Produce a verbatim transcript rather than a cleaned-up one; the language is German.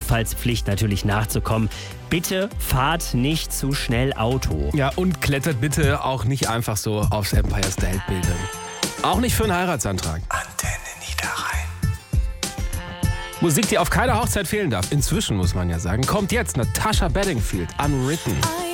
Sorgfaltspflicht natürlich nachzukommen. Bitte fahrt nicht zu schnell Auto. Ja, und klettert bitte auch nicht einfach so aufs Empire State Building. Auch nicht für einen Heiratsantrag. Antenne Niederrhein. Musik, die auf keiner Hochzeit fehlen darf. Inzwischen muss man ja sagen, kommt jetzt Natasha Bedingfield, Unwritten.